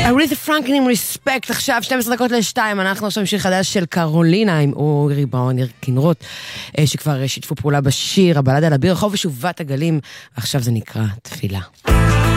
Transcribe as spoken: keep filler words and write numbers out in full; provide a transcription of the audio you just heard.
אריתה פרנקלין עם ריספקט, עכשיו שתים עשרה דקות לשתיים, אנחנו עכשיו עם שיר חדש של קרולינה עם אורי בראונר כנרות, שכבר שיתפו פעולה בשיר, הבלד על אביר החופש ובת הגלים, עכשיו זה נקרא תפילה.